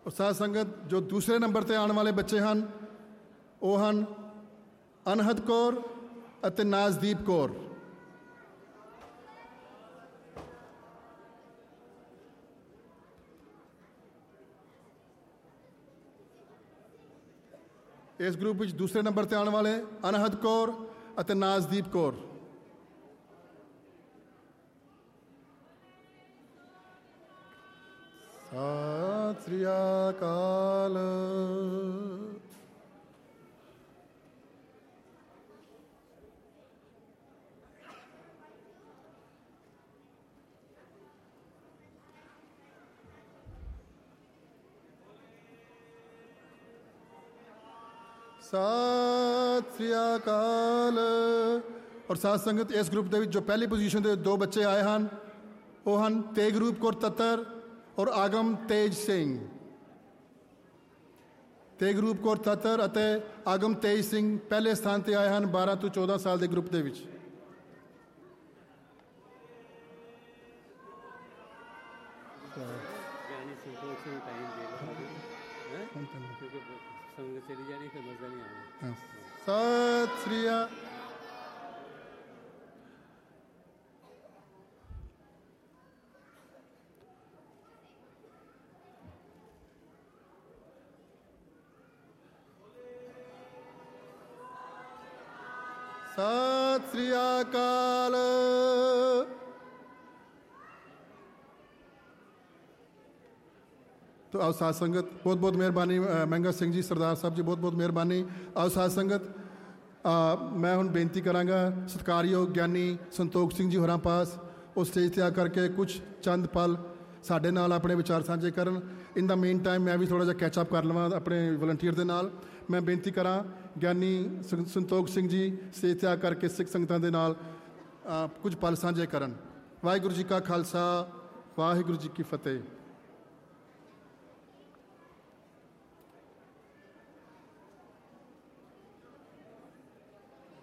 ਸਾਧ ਸੰਗਤ ਜੋ ਦੂਸਰੇ ਨੰਬਰ 'ਤੇ ਆਉਣ ਵਾਲੇ ਬੱਚੇ ਹਨ ਉਹ ਹਨ ਅਨਹਦ ਕੌਰ ਅਤੇ ਨਾਜ਼ਦੀਪ ਕੌਰ। ਇਸ ਗਰੁੱਪ ਵਿੱਚ ਦੂਸਰੇ ਨੰਬਰ 'ਤੇ ਆਉਣ ਵਾਲੇ ਅਨਹਦ ਕੌਰ ਅਤੇ ਨਾਜ਼ਦੀਪ ਕੌਰ। ਸਤਿ ਸ੍ਰੀ ਅਕਾਲ। ਸਤਿ ਸ੍ਰੀ ਅਕਾਲ। ਔਰ ਸਾਧ ਸੰਗਤ ਇਸ ਗਰੁੱਪ ਦੇ ਵਿੱਚ ਜੋ ਪਹਿਲੀ ਪੋਜੀਸ਼ਨ ਦੇ ਦੋ ਬੱਚੇ ਆਏ ਹਨ ਉਹ ਹਨ ਤੇਗਰੂਪ ਕੌਰ ਤੱਤਰ ਔਰ ਆਗਮ ਤੇਜ ਸਿੰਘ। ਤੇਗਰੂਪ ਕੌਰ ਤੱਤਰ ਅਤੇ ਆਗਮ ਤੇਜ ਸਿੰਘ ਪਹਿਲੇ ਸਥਾਨ 'ਤੇ ਆਏ ਹਨ 12 ਤੋਂ 14 ਸਾਲ ਦੇ ਗਰੁੱਪ ਦੇ ਵਿੱਚ। ਸਤਿ ਸ੍ਰੀ ਅਕਾਲ। ਸਤਿ ਸ੍ਰੀ ਅਕਾਲ। ਤੋ ਆਓ ਸਾਧ ਸੰਗਤ, ਬਹੁਤ ਬਹੁਤ ਮਿਹਰਬਾਨੀ ਮਹਿੰਗਾ ਸਿੰਘ ਜੀ, ਸਰਦਾਰ ਸਾਹਿਬ ਜੀ, ਬਹੁਤ ਬਹੁਤ ਮਿਹਰਬਾਨੀ। ਆਓ ਸਾਧ ਸੰਗਤ, ਮੈਂ ਹੁਣ ਬੇਨਤੀ ਕਰਾਂਗਾ ਸਤਿਕਾਰਯੋਗ ਗਿਆਨੀ ਸੰਤੋਖ ਸਿੰਘ ਜੀ ਹੋਰਾਂ ਪਾਸ ਉਹ ਸਟੇਜ 'ਤੇ ਆ ਕਰਕੇ ਕੁਛ ਚੰਦ ਪਲ ਸਾਡੇ ਨਾਲ ਆਪਣੇ ਵਿਚਾਰ ਸਾਂਝੇ ਕਰਨ। ਇਨ ਦਾ ਮੇਨ ਟਾਈਮ ਮੈਂ ਵੀ ਥੋੜ੍ਹਾ ਜਿਹਾ ਕੈਚਅਪ ਕਰ ਲਵਾਂ ਆਪਣੇ ਵਲੰਟੀਅਰ ਦੇ ਨਾਲ। ਮੈਂ ਬੇਨਤੀ ਕਰਾਂ ਗਿਆਨੀ ਸੰਤੋਖ ਸਿੰਘ ਜੀ ਸਟੇਜ 'ਤੇ ਆ ਕਰਕੇ ਸਿੱਖ ਸੰਗਤਾਂ ਦੇ ਨਾਲ ਕੁਝ ਪਲ ਸਾਂਝੇ ਕਰਨ। ਵਾਹਿਗੁਰੂ ਜੀ ਕਾ ਖਾਲਸਾ, ਵਾਹਿਗੁਰੂ ਜੀ ਕੀ ਫਤਿਹ।